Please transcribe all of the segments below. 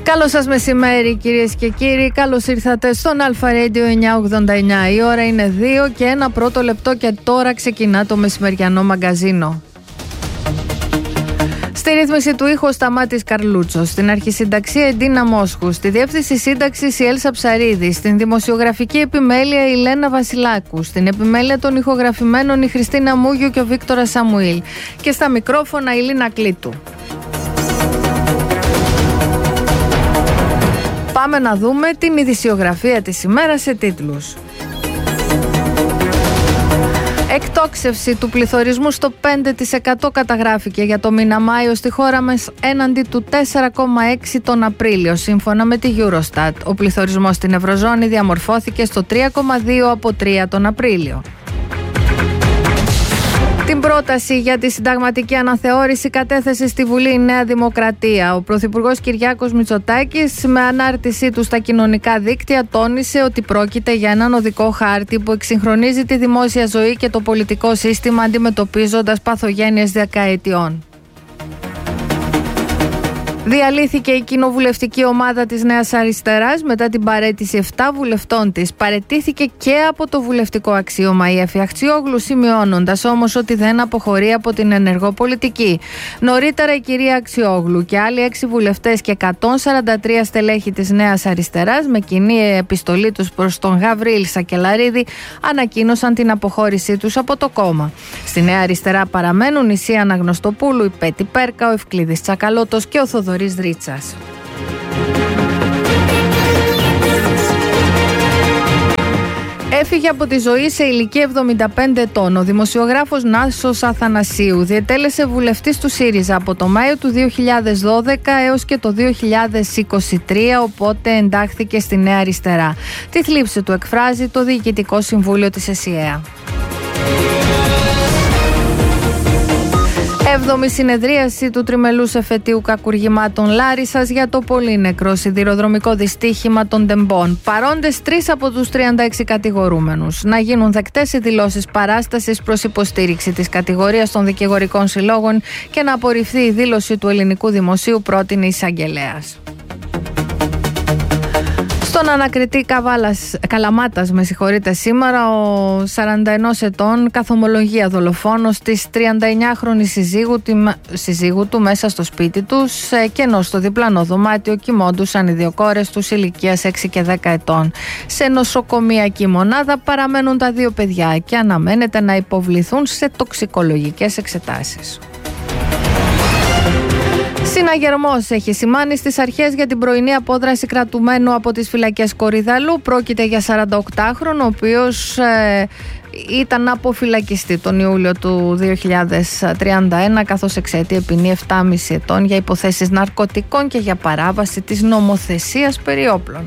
Καλό σας μεσημέρι κυρίες και κύριοι, καλώς ήρθατε στον Αλφα Radio 989. Η ώρα είναι 2 και ένα πρώτο λεπτό και τώρα ξεκινά το μεσημεριανό μαγκαζίνο. Στη ρύθμιση του ήχου Σταμάτης Καρλούτσος, στην αρχισυνταξία Εντίνα Μόσχου, στη διεύθυνση σύνταξης η Έλσα Ψαρίδη, στην δημοσιογραφική επιμέλεια η Λένα Βασιλάκου, στην επιμέλεια των ηχογραφημένων η Χριστίνα Μούγιου και ο Βίκτορας Σαμουήλ και στα μικρόφωνα η Λίνα Κλήτου. Πάμε να δούμε την ειδησιογραφία της ημέρας σε τίτλους. Εκτόξευση του πληθωρισμού στο 5% καταγράφηκε για το μήνα Μάιο στη χώρα μας έναντι του 4,6% τον Απρίλιο, σύμφωνα με τη Eurostat. Ο πληθωρισμός στην Ευρωζώνη διαμορφώθηκε στο 3,2% από 3% τον Απρίλιο. Την πρόταση για τη συνταγματική αναθεώρηση κατέθεσε στη Βουλή η Νέα Δημοκρατία. Ο Πρωθυπουργός Κυριάκος Μητσοτάκης, με ανάρτησή του στα κοινωνικά δίκτυα, τόνισε ότι πρόκειται για έναν οδικό χάρτη που εξυγχρονίζει τη δημόσια ζωή και το πολιτικό σύστημα, αντιμετωπίζοντας παθογένειες δεκαετιών. Διαλύθηκε η κοινοβουλευτική ομάδα της Νέας Αριστεράς μετά την παραίτηση 7 βουλευτών της. Παραιτήθηκε και από το βουλευτικό αξίωμα η Εφη Αχτσιόγλου, σημειώνοντας όμως ότι δεν αποχωρεί από την ενεργό πολιτική. Νωρίτερα η κυρία Αχτσιόγλου και άλλοι 6 βουλευτές και 143 στελέχη της Νέας Αριστεράς, με κοινή επιστολή τους προς τον Γαβρίλ Σακελαρίδη, ανακοίνωσαν την αποχώρησή τους από το κόμμα. Στη Νέα Αριστερά παραμένουν η Σία Αναγνωστοπούλου, η Πέτη Πέρκα, ο Ευκλήδης Τσακαλώτος και ο Θοδωρής Ρίτσας. Έφυγε από τη ζωή σε ηλικία 75 ετών. Ο δημοσιογράφος Νάσος Αθανασίου διετέλεσε βουλευτής του ΣΥΡΙΖΑ από το Μάιο του 2012 έως και το 2023, οπότε εντάχθηκε στη Νέα Αριστερά. Τη θλίψη του εκφράζει το Διοικητικό Συμβούλιο της ΕΣΥΑ. 7η συνεδρίαση του τριμελούς εφετείου κακουργημάτων Λάρισσας για το πολύνεκρο σιδηροδρομικό δυστύχημα των Τεμπών. Παρόντες 3 από τους 36 κατηγορούμενους. Να γίνουν δεκτές οι δηλώσεις παράστασης προς υποστήριξη της κατηγορίας των δικηγορικών συλλόγων και να απορριφθεί η δήλωση του ελληνικού δημοσίου, πρότεινε η εισαγγελέας. Στον ανακριτή Καλαμάτας, σήμερα, ο 41 ετών καθομολογία δολοφόνος της 39χρονης συζύγου του μέσα στο σπίτι τους, και ενώ στο διπλανό δωμάτιο κοιμόντουσαν οι 2 κόρες τους ηλικίας 6 και 10 ετών. Σε νοσοκομιακή μονάδα παραμένουν τα 2 παιδιά και αναμένεται να υποβληθούν σε τοξικολογικές εξετάσεις. Συναγερμός έχει σημάνει στις αρχές για την πρωινή απόδραση κρατουμένου από τις φυλακές Κορυδαλού. Πρόκειται για 48χρονο, ο οποίος ήταν να αποφυλακιστεί τον Ιούλιο του 2031, καθώς εξαιτεί ποινή 7,5 ετών για υποθέσεις ναρκωτικών και για παράβαση της νομοθεσίας περί όπλων.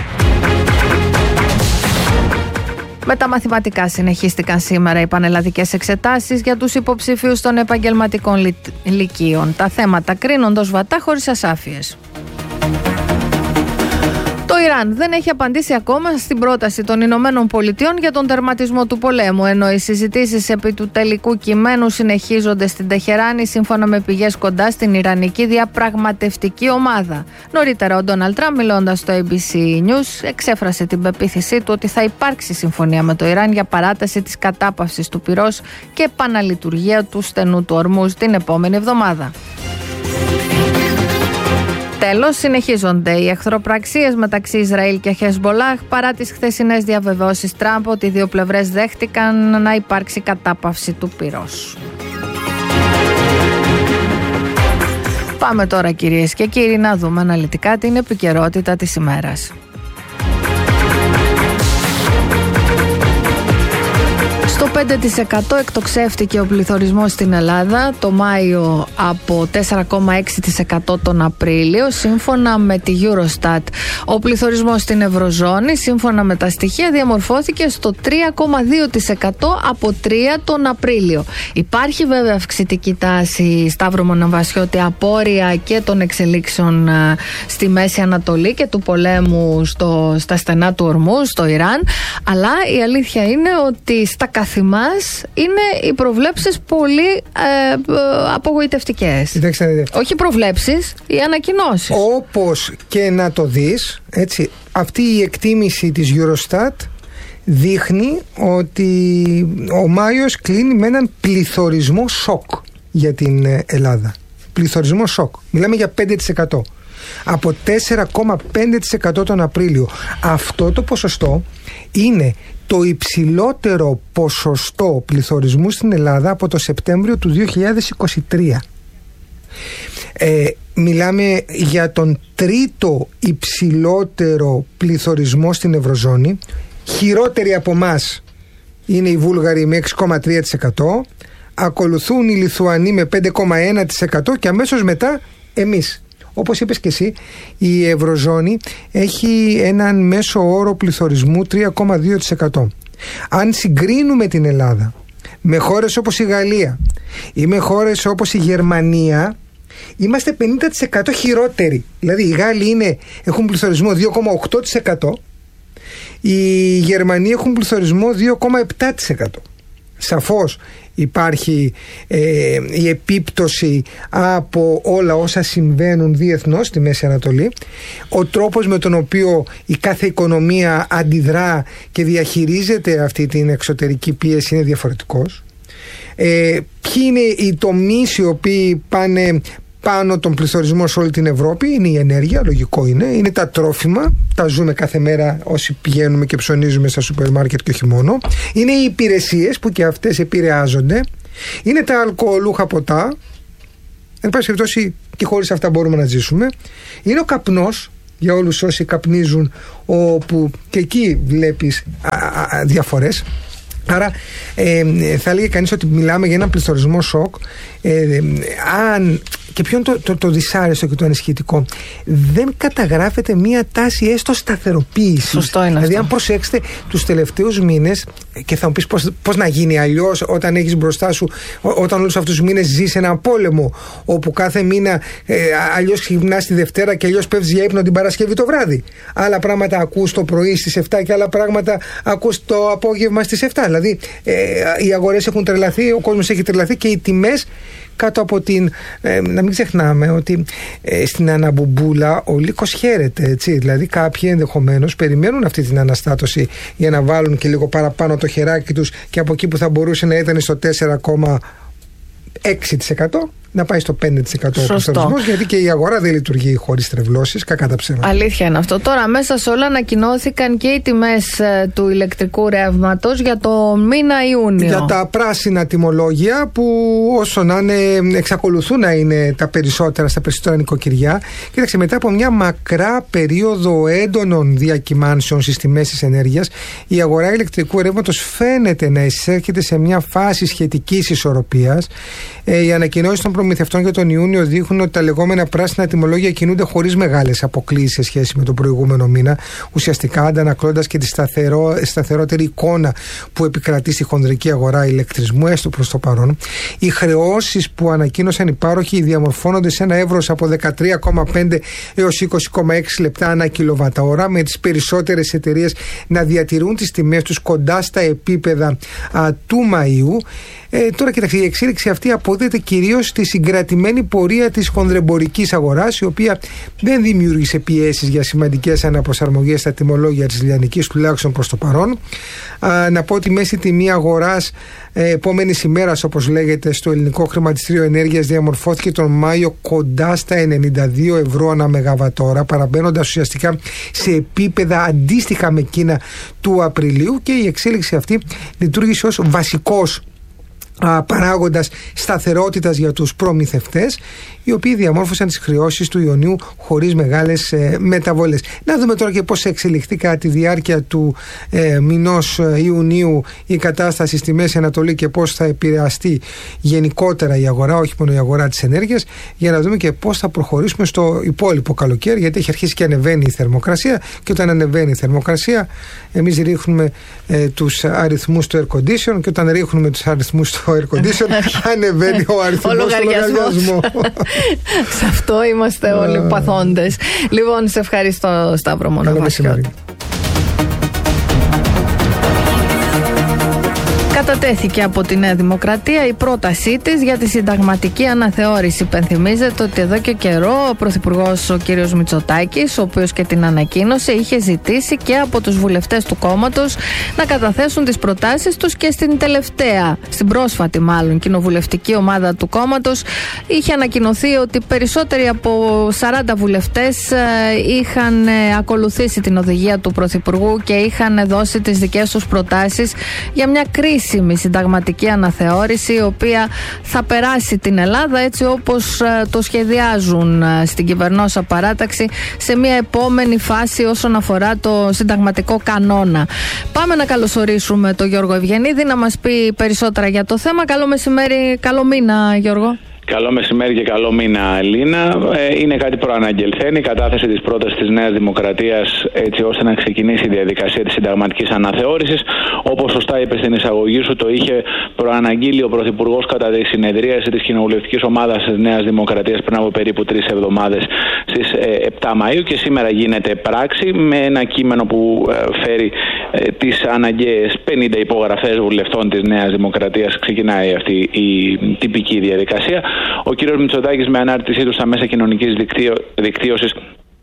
Με τα μαθηματικά συνεχίστηκαν σήμερα οι πανελλαδικές εξετάσεις για τους υποψηφίους των επαγγελματικών λυκείων. Τα θέματα κρίνονται ως βατά χωρίς ασάφειες. Το Ιράν δεν έχει απαντήσει ακόμα στην πρόταση των Ηνωμένων Πολιτειών για τον τερματισμό του πολέμου, ενώ οι συζητήσεις επί του τελικού κειμένου συνεχίζονται στην Τεχεράνη, σύμφωνα με πηγές κοντά στην Ιρανική διαπραγματευτική ομάδα. Νωρίτερα, ο Ντόναλντ Τραμπ, μιλώντας στο ABC News, εξέφρασε την πεποίθησή του ότι θα υπάρξει συμφωνία με το Ιράν για παράταση της κατάπαυσης του πυρός και επαναλειτουργία του στενού του Ορμούζ την επόμενη εβδομάδα. Τέλος, συνεχίζονται οι εχθροπραξίες μεταξύ Ισραήλ και Χεσμπολάχ παρά τις χθεσινές διαβεβαιώσεις Τραμπ ότι οι 2 πλευρές δέχτηκαν να υπάρξει κατάπαυση του πυρός. Πάμε τώρα, κυρίες και κύριοι, να δούμε αναλυτικά την επικαιρότητα της ημέρας. Το 5% εκτοξεύτηκε ο πληθωρισμός στην Ελλάδα το Μάιο από 4,6% τον Απρίλιο, σύμφωνα με τη Eurostat. Ο πληθωρισμός στην Ευρωζώνη, σύμφωνα με τα στοιχεία, διαμορφώθηκε στο 3,2% από 3% τον Απρίλιο. Υπάρχει βέβαια αυξητική τάση, Σταύρο Μοναβασιώτη, απόρρια και των εξελίξεων στη Μέση Ανατολή και του πολέμου στα στενά του Ορμούζ, στο Ιράν, αλλά η αλήθεια είναι ότι στα καθημερινά θυμάς, είναι οι προβλέψεις πολύ απογοητευτικές. Όχι προβλέψεις, οι ανακοινώσεις. Όπως και να το δεις, έτσι, αυτή η εκτίμηση της Eurostat δείχνει ότι ο Μάιος κλείνει με έναν πληθωρισμό σοκ για την Ελλάδα. Πληθωρισμό σοκ. Μιλάμε για 5%. Από 4,5% τον Απρίλιο. Αυτό το ποσοστό είναι το υψηλότερο ποσοστό πληθωρισμού στην Ελλάδα από το Σεπτέμβριο του 2023. Μιλάμε για τον τρίτο υψηλότερο πληθωρισμό στην Ευρωζώνη. Χειρότεροι από μας είναι οι Βούλγαροι με 6,3%, ακολουθούν οι Λιθουανοί με 5,1% και αμέσως μετά εμείς. Όπως είπες και εσύ, η Ευρωζώνη έχει έναν μέσο όρο πληθωρισμού 3,2%. Αν συγκρίνουμε την Ελλάδα με χώρες όπως η Γαλλία ή με χώρες όπως η Γερμανία, είμαστε 50% χειρότεροι. Δηλαδή οι Γάλλοι έχουν πληθωρισμό 2,8%, οι Γερμανοί έχουν πληθωρισμό 2,7%. Σαφώς υπάρχει η επίπτωση από όλα όσα συμβαίνουν διεθνώς στη Μέση Ανατολή. Ο τρόπος με τον οποίο η κάθε οικονομία αντιδρά και διαχειρίζεται αυτή την εξωτερική πίεση είναι διαφορετικός. Ποιοι είναι οι τομείς οι οποίοι πάνε πάνω τον πληθωρισμό σε όλη την Ευρώπη? Είναι η ενέργεια, λογικό είναι τα τρόφιμα, τα ζούμε κάθε μέρα όσοι πηγαίνουμε και ψωνίζουμε στα σούπερ μάρκετ και όχι μόνο. Είναι οι υπηρεσίες που και αυτές επηρεάζονται. Είναι τα αλκοολούχα ποτά. Εν πάση περιπτώσει και χωρίς αυτά μπορούμε να ζήσουμε. Είναι ο καπνός για όλους όσοι καπνίζουν, όπου και εκεί βλέπεις διαφορές. Άρα θα έλεγε κανείς ότι μιλάμε για έναν πληθωρισμό σοκ. Και ποιο είναι το δυσάρεστο και το ανησυχητικό? Δεν καταγράφεται μία τάση έστω σταθεροποίησης. Σωστό είναι. Δηλαδή, αυτό. αν προσέξετε τους τελευταίους μήνες, και θα μου πεις πώς να γίνει αλλιώς όταν έχεις μπροστά σου, όταν όλους αυτούς τους μήνες ζεις έναν πόλεμο, όπου κάθε μήνα αλλιώς ξυπνάς τη Δευτέρα και αλλιώς πέφτεις για ύπνο την Παρασκευή το βράδυ. Άλλα πράγματα ακούς το πρωί στις 7 και άλλα πράγματα ακούς το απόγευμα στις 7. Δηλαδή, οι αγορές έχουν τρελαθεί, ο κόσμος έχει τρελαθεί και οι τιμές κάτω από την. Να μην ξεχνάμε ότι στην αναμπουμπούλα ο λύκος χαίρεται, έτσι. Δηλαδή, κάποιοι ενδεχομένως περιμένουν αυτή την αναστάτωση για να βάλουν και λίγο παραπάνω το χεράκι τους και από εκεί που θα μπορούσε να ήταν στο 4,6% να πάει στο 5% ο πληθωρισμός, γιατί και η αγορά δεν λειτουργεί χωρίς τρευλώσεις, κακά τα ψέματα. Αλήθεια είναι αυτό. Τώρα, μέσα σε όλα ανακοινώθηκαν και οι τιμές του ηλεκτρικού ρεύματος για το μήνα Ιούνιο. Για τα πράσινα τιμολόγια, που όσο να είναι, εξακολουθούν να είναι τα περισσότερα στα περισσότερα νοικοκυριά. Κοίταξε, μετά από μια μακρά περίοδο έντονων διακυμάνσεων στις τιμές της ενέργειας, η αγορά ηλεκτρικού ρεύματος φαίνεται να εισέρχεται σε μια φάση σχετικής ισορροπίας. Οι ανακοινώσεις των προμηθευτών για τον Ιούνιο δείχνουν ότι τα λεγόμενα πράσινα τιμολόγια κινούνται χωρίς μεγάλες αποκλίσεις σε σχέση με τον προηγούμενο μήνα, ουσιαστικά αντανακλώντας και τη σταθερότερη εικόνα που επικρατεί στη χονδρική αγορά ηλεκτρισμού, έστω προς το παρόν. Οι χρεώσεις που ανακοίνωσαν οι πάροχοι διαμορφώνονται σε ένα εύρος από 13,5 έως 20,6 λεπτά ανά κιλοβαταώρα, με τις περισσότερες εταιρείες να διατηρούν τις τιμές τους κοντά στα επίπεδα του Μαΐου. Τώρα, κοιτάξτε, η εξέλιξη αυτή αποδίδεται κυρίως στη συγκρατημένη πορεία της χονδρεμπορικής αγοράς, η οποία δεν δημιούργησε πιέσεις για σημαντικές αναπροσαρμογές στα τιμολόγια της λιανικής, τουλάχιστον προς το παρόν. Να πω ότι μέση τιμή αγοράς επόμενης ημέρας, όπως λέγεται, στο ελληνικό χρηματιστήριο ενέργειας διαμορφώθηκε τον Μάιο κοντά στα 92 ευρώ ανά μεγαβατόρα, παραμπαίνοντας ουσιαστικά σε επίπεδα αντίστοιχα με εκείνα του Απριλίου, και η εξέλιξη αυτή λειτουργήσε ως βασικός παράγοντας σταθερότητας για τους προμηθευτές, οι οποίοι διαμόρφωσαν τις χρεώσεις του Ιουνίου χωρίς μεγάλες μεταβολές. Να δούμε τώρα και πώς εξελιχθεί κατά τη διάρκεια του μηνός Ιουνίου η κατάσταση στη Μέση Ανατολή και πώς θα επηρεαστεί γενικότερα η αγορά, όχι μόνο η αγορά της ενέργειας, για να δούμε και πώς θα προχωρήσουμε στο υπόλοιπο καλοκαίρι, γιατί έχει αρχίσει και ανεβαίνει η θερμοκρασία, και όταν ανεβαίνει η θερμοκρασία εμείς ρίχνουμε τους αριθμούς του air condition, και όταν ρίχνουμε τους αριθμούς του air condition ανεβαίνει ο αριθμός του λογαριασμού. Σε αυτό είμαστε όλοι παθόντες. Λοιπόν, σε ευχαριστώ, Σταύρο Μονοβασιώτη. Κατατέθηκε από τη Νέα Δημοκρατία η πρότασή της για τη συνταγματική αναθεώρηση. Υπενθυμίζεται ότι εδώ και καιρό ο Πρωθυπουργός ο κ. Μητσοτάκης, ο οποίος και την ανακοίνωσε, είχε ζητήσει και από τους βουλευτές του κόμματος να καταθέσουν τις προτάσεις τους και στην πρόσφατη μάλλον κοινοβουλευτική ομάδα του κόμματος είχε ανακοινωθεί ότι περισσότεροι από 40 βουλευτές είχαν ακολουθήσει την οδηγία του Πρωθυπουργού και είχαν δώσει τις δικές τους προτάσεις για μια κρίσιμη συνταγματική αναθεώρηση, η οποία θα περάσει την Ελλάδα έτσι όπως το σχεδιάζουν στην κυβερνόσα παράταξη σε μια επόμενη φάση όσον αφορά το συνταγματικό κανόνα. Πάμε να καλωσορίσουμε τον Γιώργο Ευγενίδη να μας πει περισσότερα για το θέμα. Καλό μεσημέρι, καλό μήνα Γιώργο. Καλό μεσημέρι και καλό μήνα, Ελίνα. Είναι κάτι προαναγγελθέν η κατάθεση της πρότασης της Νέας Δημοκρατίας έτσι ώστε να ξεκινήσει η διαδικασία της συνταγματικής αναθεώρησης. Όπως σωστά είπες στην εισαγωγή σου, το είχε προαναγγείλει ο Πρωθυπουργός κατά τη συνεδρίαση της κοινοβουλευτικής ομάδας της Νέας Δημοκρατίας πριν από περίπου 3 εβδομάδες στις 7 Μαΐου και σήμερα γίνεται πράξη με ένα κείμενο που φέρει τις αναγκαίες 50 υπογραφές βουλευτών της Νέας Δημοκρατίας. Ξεκινάει αυτή η τυπική διαδικασία. Ο κ. Μητσοτάκης με ανάρτησή του στα μέσα κοινωνικής δικτύωσης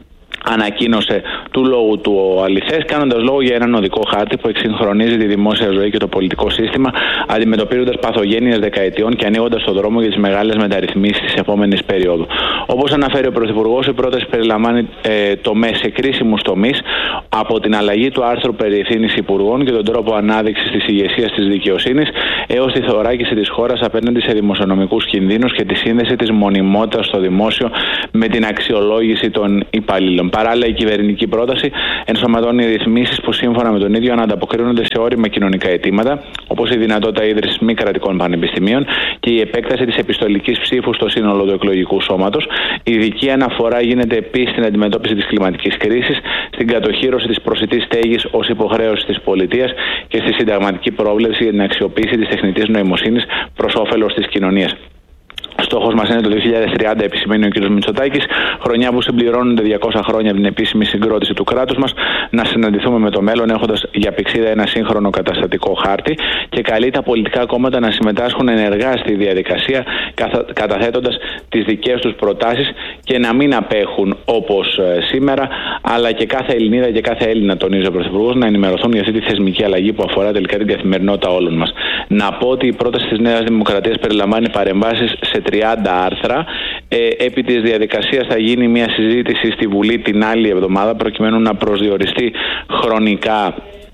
ανακοίνωσε του λόγου του ο αληθές, κάνοντας λόγο για έναν οδικό χάρτη που εξυγχρονίζει τη δημόσια ζωή και το πολιτικό σύστημα, αντιμετωπίζοντας παθογένειες δεκαετιών και ανοίγοντας το δρόμο για τις μεγάλες μεταρρυθμίσεις της επόμενης περίοδου. Όπως αναφέρει ο Πρωθυπουργός, η πρόταση περιλαμβάνει τομές σε κρίσιμους τομείς, από την αλλαγή του άρθρου περί ευθύνης υπουργών και τον τρόπο ανάδειξης της ηγεσίας της δικαιοσύνης, έως τη θωράκιση της χώρας απέναντι σε δημοσιονομικούς κινδύνους και τη σύνδεση της μονιμότητας στο δημόσιο με την αξιολόγηση των υπαλλήλων. Παράλληλα, η κυβερνητική πρόταση ενσωματώνει ρυθμίσεις που σύμφωνα με τον ίδιο να ανταποκρίνονται σε όρημα κοινωνικά αιτήματα, όπως η δυνατότητα ίδρυσης μη κρατικών πανεπιστημίων και η επέκταση της επιστολικής ψήφου στο σύνολο του εκλογικού σώματος. Η ειδική αναφορά γίνεται επίσης στην αντιμετώπιση της κλιματικής κρίσης, στην κατοχύρωση της προσιτής στέγης ως υποχρέωση της πολιτείας και στη συνταγματική πρόβλεψη για την αξιοποίηση της τεχνητής νοημοσύνης προς όφελος της κοινωνίας. Στόχος μας είναι το 2030, επισημαίνει ο κ. Μητσοτάκης, χρονιά που συμπληρώνονται 200 χρόνια από την επίσημη συγκρότηση του κράτους μας, να συναντηθούμε με το μέλλον έχοντας για πηξίδα ένα σύγχρονο καταστατικό χάρτη και καλεί τα πολιτικά κόμματα να συμμετάσχουν ενεργά στη διαδικασία, καταθέτοντας τις δικές τους προτάσεις και να μην απέχουν όπως σήμερα, αλλά και κάθε Ελληνίδα και κάθε Έλληνα, τονίζει ο Πρωθυπουργός, να ενημερωθούν για αυτή τη θεσμική αλλαγή που αφορά τελικά την καθημερινότητα όλων μας. Να πω ότι η πρόταση της Νέας Δημοκρατίας περιλαμβάνει παρεμβάσεις σε 30 άρθρα. Επί της διαδικασίας θα γίνει μια συζήτηση στη Βουλή την άλλη εβδομάδα προκειμένου να προσδιοριστεί χρονικά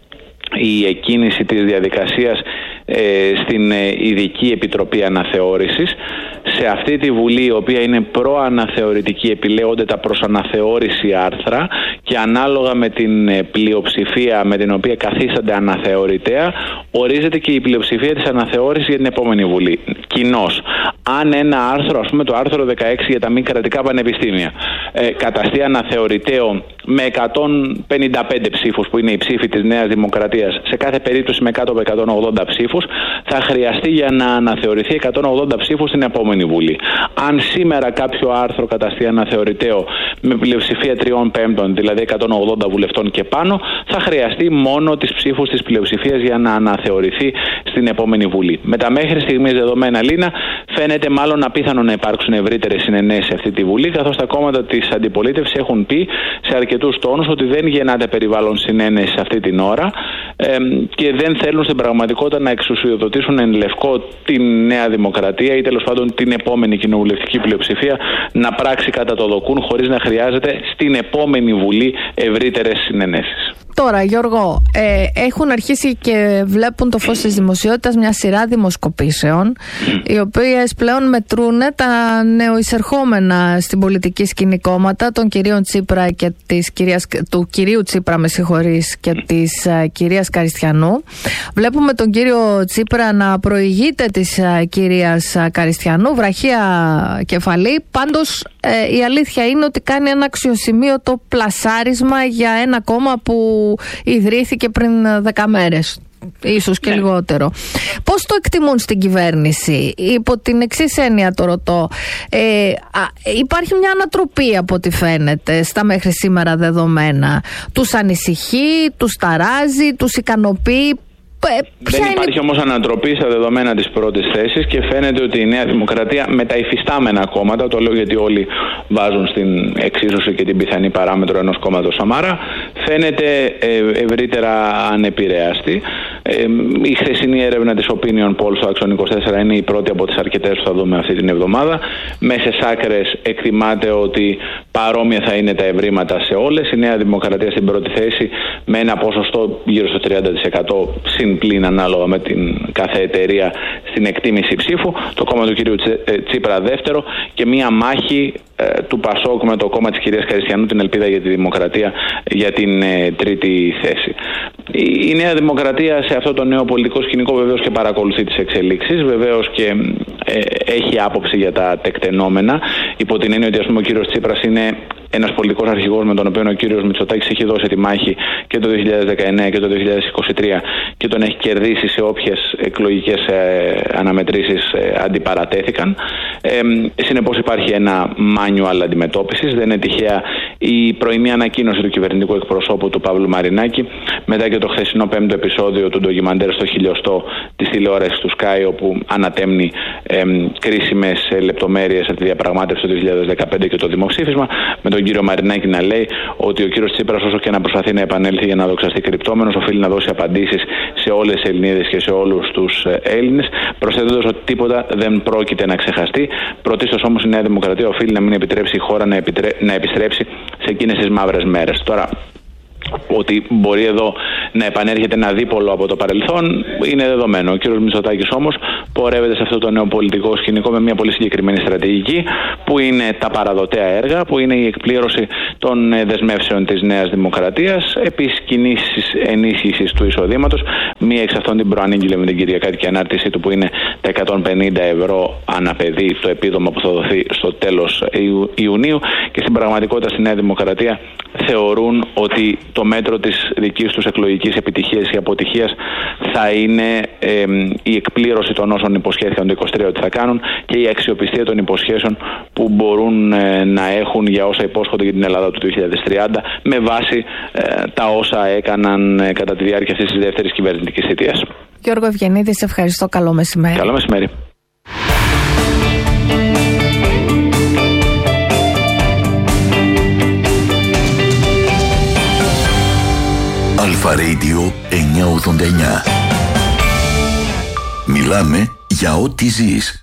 η εκκίνηση της διαδικασίας στην Ειδική Επιτροπή Αναθεώρησης. Σε αυτή τη Βουλή, η οποία είναι προαναθεωρητική, επιλέγονται τα προς αναθεώρηση άρθρα και ανάλογα με την πλειοψηφία με την οποία καθίστανται αναθεωρητέα, ορίζεται και η πλειοψηφία της αναθεώρησης για την επόμενη Βουλή. Κοινώς, αν ένα άρθρο, ας πούμε το άρθρο 16 για τα μη κρατικά πανεπιστήμια, καταστεί αναθεωρηταίο με 155 ψήφους, που είναι η ψήφη της Νέας Δημοκρατίας, σε κάθε περίπτωση με κάτω από 180 ψήφους, θα χρειαστεί για να αναθεωρηθεί 180 ψήφους στην επόμενη Βουλή. Αν σήμερα κάποιο άρθρο καταστεί αναθεωρηταίο με πλειοψηφία 3/5, δηλαδή 180 βουλευτών και πάνω, θα χρειαστεί μόνο τις ψήφους της πλειοψηφίας για να αναθεωρηθεί στην επόμενη Βουλή. Με τα μέχρι στιγμής δεδομένα, Λίνα, φαίνεται μάλλον απίθανο να υπάρξουν ευρύτερες συνενέσεις σε αυτή τη Βουλή, καθώς τα κόμματα της αντιπολίτευσης έχουν πει σε αρκετούς τόνους ότι δεν γεννάται περιβάλλον συνένεση σε αυτή την ώρα και δεν θέλουν στην πραγματικότητα να εξουσιοδοτήσουν εν λευκό την Νέα Δημοκρατία ή τέλος πάντων την επόμενη κοινοβουλευτική πλειοψηφία να πράξει κατά το δοκούν, χωρίς να χρειάζεται στην επόμενη Βουλή ευρύτερες συνενέσεις. Τώρα, Γιώργο, έχουν αρχίσει και βλέπουν το φως της δημοσιότητας μια σειρά δημοσκοπήσεων, οι οποίες πλέον μετρούν τα νεοεισερχόμενα στην πολιτική σκηνή κόμματα των κυρίων Τσίπρα και του κυρίου Τσίπρα, και της κυρίας Καριστιανού. Βλέπουμε τον κύριο Τσίπρα να προηγείται της κυρίας Καριστιανού, βραχία κεφαλή. Πάντως, η αλήθεια είναι ότι κάνει ένα αξιοσημείωτο πλασάρισμα για ένα κόμμα που ιδρύθηκε πριν 10 μέρες. Ίσως και λιγότερο. Πώς το εκτιμούν στην κυβέρνηση? Υπό την εξής έννοια το ρωτώ. Υπάρχει μια ανατροπή από ό,τι φαίνεται στα μέχρι σήμερα δεδομένα. Τους ανησυχεί, τους ταράζει, τους ικανοποιεί? Δεν υπάρχει όμως ανατροπή στα δεδομένα της πρώτης θέσης και φαίνεται ότι η Νέα Δημοκρατία με τα υφιστάμενα κόμματα, το λέω γιατί όλοι βάζουν στην εξίσωση και την πιθανή παράμετρο ενός κόμματος Σαμάρα, φαίνεται ευρύτερα ανεπηρέαστη. Η χθεσινή έρευνα της Opinion Poll στο Action 24 είναι η πρώτη από τις αρκετές που θα δούμε αυτή την εβδομάδα. Μέσες άκρες εκτιμάται ότι παρόμοια θα είναι τα ευρήματα σε όλες. Η Νέα Δημοκρατία στην πρώτη θέση με ένα ποσοστό γύρω στο 30% συν πλήν ανάλογα με την κάθε εταιρεία στην εκτίμηση ψήφου. Το κόμμα του κ. Τσίπρα δεύτερο και μία μάχη του Πασόκ με το κόμμα της κυρίας Καριστιανού, την Ελπίδα για τη Δημοκρατία, για την τρίτη θέση. Η Νέα Δημοκρατία σε αυτό το νέο πολιτικό σκηνικό βεβαίως και παρακολουθεί τις εξελίξεις, βεβαίως και έχει άποψη για τα τεκτενόμενα, υπό την έννοια ότι ας πούμε ο κύριος Τσίπρας είναι ένας πολιτικός αρχηγός με τον οποίο ο κύριος Μητσοτάκης έχει δώσει τη μάχη και το 2019 και το 2023 και τον έχει κερδίσει σε όποιες εκλογικές αναμετρήσεις αντιπαρατέθηκαν. Συνεπώς υπάρχει ένα manual αντιμετώπισης. Δεν είναι τυχαία η πρωινή ανακοίνωση του κυβερνητικού εκπροσώπου του Παύλου Μαρινάκη, μετά και το χθεσινό 5ο επεισόδιο του ντοκιμαντέρ στο χιλιοστό της τηλεόρασης του Sky, όπου ανατέμνει κρίσιμες λεπτομέρειες από τη διαπραγμάτευση του 2015 και το δημοψήφισμα, με τον κύριο Μαρινάκη να λέει ότι ο κύριος Τσίπρας, όσο και να προσπαθεί να επανέλθει για να δοξαστεί κρυπτόμενος, οφείλει να δώσει απαντήσεις σε όλες τις Ελληνίδες και σε όλους τους Έλληνες, προσθέτοντας ότι τίποτα δεν πρόκειται να ξεχαστεί. Πρωτίστως όμως η Νέα Δημοκρατία οφείλει να μην επιτρέψει η χώρα να επιστρέψει σε εκείνες τις μαύρες μέρες. Τώρα, ότι μπορεί εδώ να επανέρχεται ένα δίπολο από το παρελθόν είναι δεδομένο. Ο κύριος Μητσοτάκης όμως πορεύεται σε αυτό το νέο πολιτικό σκηνικό με μια πολύ συγκεκριμένη στρατηγική, που είναι τα παραδοτέα έργα, που είναι η εκπλήρωση των δεσμεύσεων της Νέας Δημοκρατίας, επίσης κινήσεις ενίσχυσης του εισοδήματος. Μία εξ αυτών την προανήγγειλε με την Κυριακάτικη ανάρτησή του, που είναι τα 150 ευρώ ανά παιδί, το επίδομα που θα δοθεί στο τέλος Ιουνίου. Και στην πραγματικότητα στη Νέα Δημοκρατία θεωρούν ότι το μέτρο της δικής τους εκλογικής επιτυχίας ή αποτυχίας θα είναι η εκπλήρωση των όσων υποσχέθηκαν το 23 ότι θα κάνουν και η αξιοπιστία των υποσχέσεων που μπορούν να έχουν για όσα υπόσχονται για την Ελλάδα του 2030, με βάση τα όσα έκαναν κατά τη διάρκεια αυτής της δεύτερης κυβερνητικής θητείας. Γιώργο Ευγενίδη, σε ευχαριστώ. Καλό μεσημέρι. Καλό μεσημέρι. Αλφα Radio 989. Μιλάμε για ό,τι ζεις.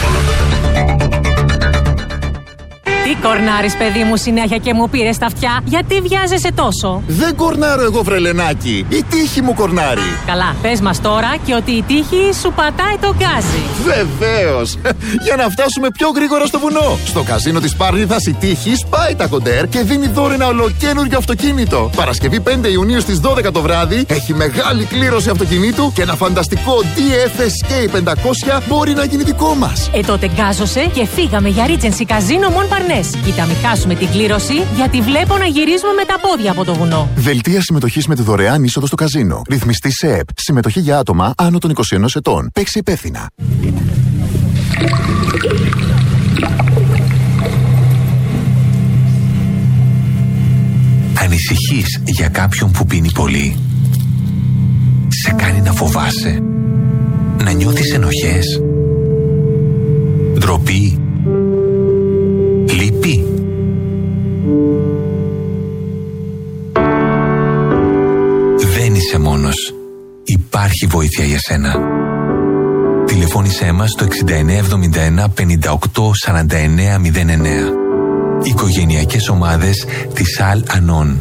Τι κορνάρεις, παιδί μου, συνέχεια και μου πήρες τα αυτιά? Γιατί βιάζεσαι τόσο? Δεν κορνάρω εγώ, βρελενάκι. Η τύχη μου κορνάρει. Καλά, πες μας τώρα και ότι η τύχη σου πατάει το γκάζι. Βεβαίως. Για να φτάσουμε πιο γρήγορα στο βουνό. Στο καζίνο της Πάρνηθας η τύχη σπάει τα κοντέρ και δίνει δώρο ένα ολοκένουργιο αυτοκίνητο. Παρασκευή 5 Ιουνίου στις 12 το βράδυ έχει μεγάλη κλήρωση αυτοκινήτου και ένα φανταστικό DFSK 500 μπορεί να γίνει δικό μας. Τότε γκάζωσε και φύγαμε για Regency Casino Mon Parnasse. Κοίτα, μην χάσουμε την κλήρωση, γιατί βλέπω να γυρίζουμε με τα πόδια από το βουνό. Δελτία συμμετοχής με τη δωρεάν είσοδο στο καζίνο. Ρυθμιστή σε ΕΠ. Συμμετοχή για άτομα άνω των 21 ετών. Παίξει υπεύθυνα. Ανησυχείς για κάποιον που πίνει πολύ? Σε κάνει να φοβάσαι? Να νιώθεις ενοχές? Ντροπή? Λύπη? Δεν είσαι μόνος. Υπάρχει βοήθεια για σένα. Τηλεφώνησέ μας στο 6971 58 49 09. Οικογενειακές ομάδες της Al-Anon.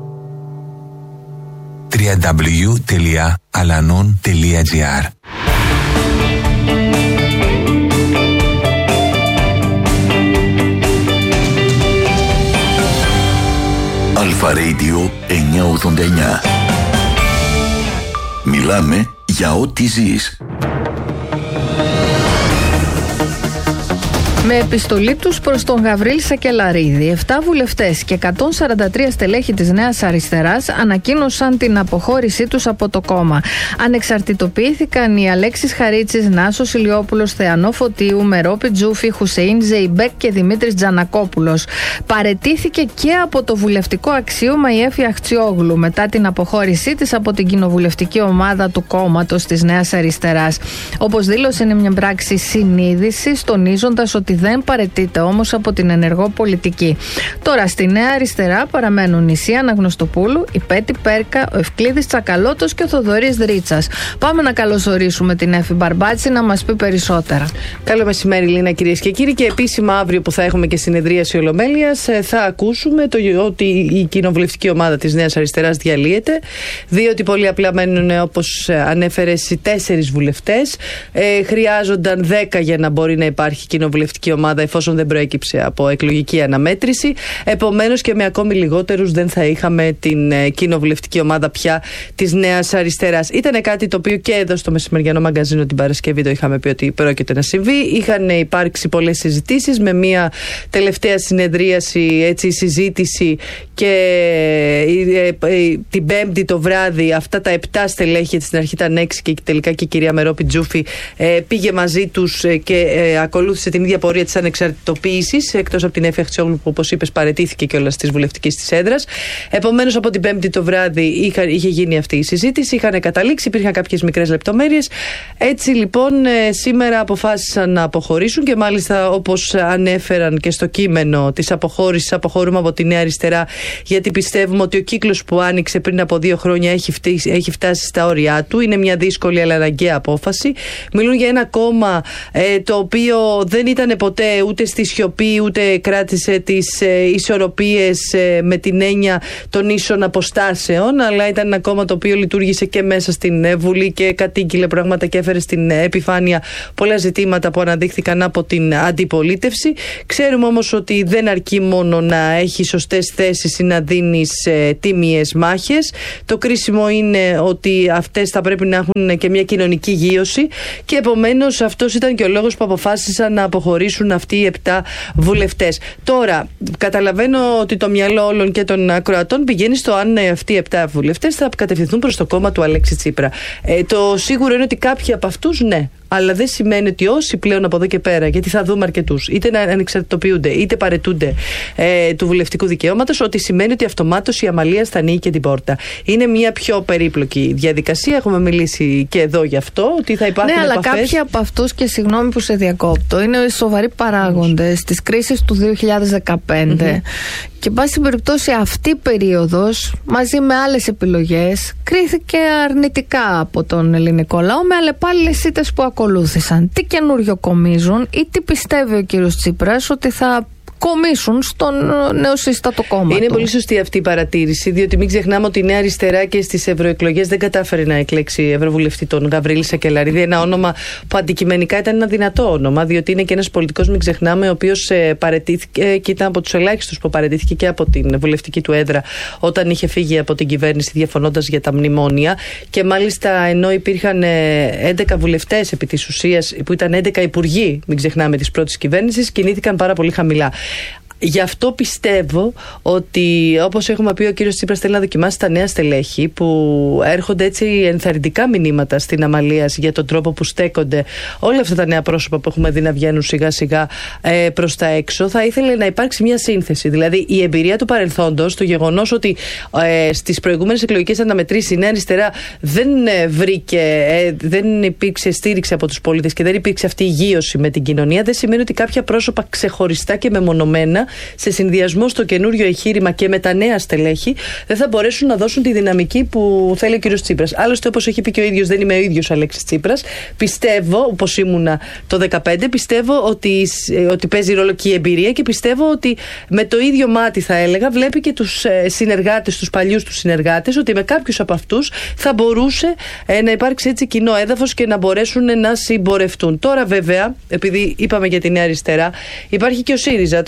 www.alanon.gr. Αλφα Radio 989. Μιλάμε για ό,τι ζεις. Με επιστολή τους προς τον Γαβρίλη Σακελαρίδη, 7 βουλευτές και 143 στελέχη της Νέας Αριστεράς ανακοίνωσαν την αποχώρησή τους από το κόμμα. Ανεξαρτητοποιήθηκαν οι Αλέξης Χαρίτσης, Νάσος Ηλιόπουλος, Θεανό Φωτίου, Μερόπη Τζούφη, Χουσεΐν Ζεϊμπέκ και Δημήτρης Τζανακόπουλος. Παραιτήθηκε και από το βουλευτικό αξίωμα η Έφη Αχτσιόγλου μετά την αποχώρησή της από την κοινοβουλευτική ομάδα του κόμματος της Νέας Αριστεράς. Όπως δήλωσε, είναι μια πράξη συνείδησης, τονίζοντας ότι δεν παραιτείται όμως από την ενεργό πολιτική. Τώρα στη Νέα Αριστερά παραμένουν η Σία Αναγνωστοπούλου, η Πέτη Πέρκα, ο Ευκλήδης Τσακαλώτος και ο Θοδωρής Δρίτσας. Πάμε να καλωσορίσουμε την Έφη Μπαρμπάτση να μας πει περισσότερα. Καλό μεσημέρι, Λίνα, κυρίες και κύριοι. Και επίσημα αύριο που θα έχουμε και συνεδρίαση Ολομέλειας θα ακούσουμε ότι η κοινοβουλευτική ομάδα της Νέας Αριστεράς διαλύεται, διότι πολύ απλά μένουν, όπως ανέφερες, οι 4 βουλευτές. Χρειάζονταν 10 για να μπορεί να υπάρχει κοινοβουλευτική ομάδα, εφόσον δεν προέκυψε από εκλογική αναμέτρηση. Επομένως και με ακόμη λιγότερους δεν θα είχαμε την κοινοβουλευτική ομάδα πια της Νέας Αριστεράς. Ήταν κάτι το οποίο και εδώ στο μεσημεριανό μαγκαζίνο την Παρασκευή το είχαμε πει ότι πρόκειται να συμβεί. Είχαν υπάρξει πολλές συζητήσεις, με μια τελευταία συνεδρίαση, έτσι, συζήτηση, και την Πέμπτη το βράδυ αυτά τα 7 στελέχη, στην αρχή ήταν 6 και τελικά και η κυρία Μερόπη Τζούφη πήγε μαζί τους και ακολούθησε την ίδια πορεία της ανεξαρτητοποίησης, εκτός από την Έφη Αχτσιόγλου που, όπως είπες, παραιτήθηκε κιόλας της βουλευτικής της έδρας. Επομένως, από την Πέμπτη το βράδυ είχε γίνει αυτή η συζήτηση, είχαν καταλήξει, υπήρχαν κάποιες μικρές λεπτομέρειες. Έτσι λοιπόν, σήμερα αποφάσισαν να αποχωρήσουν και μάλιστα, όπως ανέφεραν και στο κείμενο της αποχώρησης, αποχωρούμε από τη Νέα Αριστερά, γιατί πιστεύουμε ότι ο κύκλος που άνοιξε πριν από 2 χρόνια έχει φτάσει στα όρια του. Είναι μια δύσκολη αλλά αναγκαία απόφαση. Μιλούν για ένα κόμμα το οποίο δεν ήταν ποτέ ούτε στη σιωπή, ούτε κράτησε τις ισορροπίες με την έννοια των ίσων αποστάσεων, αλλά ήταν ένα κόμμα το οποίο λειτουργήσε και μέσα στην Βουλή και κατήγγειλε πράγματα και έφερε στην επιφάνεια πολλά ζητήματα που αναδείχθηκαν από την αντιπολίτευση. Ξέρουμε όμως ότι δεν αρκεί μόνο να έχει σωστές θέσεις ή να δίνεις τίμιες μάχες. Το κρίσιμο είναι ότι αυτές θα πρέπει να έχουν και μια κοινωνική γείωση, και επομένως αυτός ήταν και ο λόγος που αποφάσισαν να αποχωρήσουν αυτοί οι 7 βουλευτές. Τώρα, καταλαβαίνω ότι το μυαλό όλων και των ακροατών πηγαίνει στο αν αυτοί οι 7 βουλευτές θα κατευθυνθούν προς το κόμμα του Αλέξη Τσίπρα. Το σίγουρο είναι ότι κάποιοι από αυτούς ναι. Αλλά δεν σημαίνει ότι όσοι πλέον από εδώ και πέρα, γιατί θα δούμε αρκετούς, είτε να ανεξαρτητοποιούνται είτε παραιτούνται του βουλευτικού δικαιώματος, ότι σημαίνει ότι αυτομάτως η αμαλία θα ανοίγει και την πόρτα. Είναι μια πιο περίπλοκη διαδικασία. Έχουμε μιλήσει και εδώ γι' αυτό, ότι θα υπάρχουν επαφές. Ναι, αλλά κάποιοι από αυτούς, και συγγνώμη που σε διακόπτω, είναι σοβαροί παράγοντες της κρίσης του 2015. Και εν πάση περιπτώσει αυτή η περίοδος, μαζί με άλλες επιλογές, κρίθηκε αρνητικά από τον ελληνικό λαό, με αλλεπάλληλες ήττες που ακολούθησαν. Τι καινούριο κομίζουν ή τι πιστεύει ο κύριος Τσίπρας ότι θα κομίσουν στον νεοσύστατο κόμμα. Είναι του. πολύ σωστή αυτή η παρατήρηση, διότι μην ξεχνάμε ότι η Νέα Αριστερά και στις ευρωεκλογές δεν κατάφερε να εκλέξει ευρωβουλευτή τον Γαβρίλη Σακελαρίδη. Ένα όνομα που αντικειμενικά ήταν ένα δυνατό όνομα, διότι είναι και ένας πολιτικός, μην ξεχνάμε, ο οποίος παραιτήθηκε και ήταν από τους ελάχιστους που παραιτήθηκε και από την βουλευτική του έδρα όταν είχε φύγει από την κυβέρνηση, διαφωνώντας για τα μνημόνια. Και μάλιστα, ενώ υπήρχαν 11 βουλευτές επί της ουσίας, που ήταν 11 υπουργοί, μην ξεχνάμε, της πρώτης κυβέρνησης, κινήθηκαν πάρα πολύ χαμηλά. Γι' αυτό πιστεύω ότι, όπως έχουμε πει, ο κύριος Τσίπρας θέλει να δοκιμάσει τα νέα στελέχη, που έρχονται έτσι ενθαρρυντικά μηνύματα στην Αμαλίας για τον τρόπο που στέκονται όλα αυτά τα νέα πρόσωπα που έχουμε δει να βγαίνουν σιγά σιγά προς τα έξω. Θα ήθελε να υπάρξει μια σύνθεση. Δηλαδή, η εμπειρία του παρελθόντος, το γεγονός ότι στις προηγούμενες εκλογικές αναμετρήσεις η Νέα Αριστερά δεν υπήρξε στήριξη από τους πολίτες και δεν υπήρξε αυτή η γείωση με την κοινωνία, δεν σημαίνει ότι κάποια πρόσωπα ξεχωριστά και μεμονωμένα, σε συνδυασμό στο καινούριο εγχείρημα και με τα νέα στελέχη, δεν θα μπορέσουν να δώσουν τη δυναμική που θέλει ο κύριος Τσίπρας. Άλλωστε, όπως έχει πει και ο ίδιος, δεν είμαι ο ίδιος Αλέξης Τσίπρας. Πιστεύω, όπως ήμουνα το 2015, πιστεύω ότι παίζει ρόλο και η εμπειρία, και πιστεύω ότι με το ίδιο μάτι, θα έλεγα, βλέπει και τους συνεργάτες, τους παλιούς τους συνεργάτες, ότι με κάποιους από αυτούς θα μπορούσε να υπάρξει έτσι κοινό έδαφος και να μπορέσουν να συμπορευτούν. Τώρα, βέβαια, επειδή είπαμε για τη Νέα Αριστερά, υπάρχει και ο ΣΥΡΙΖΑ. Το Σάββατο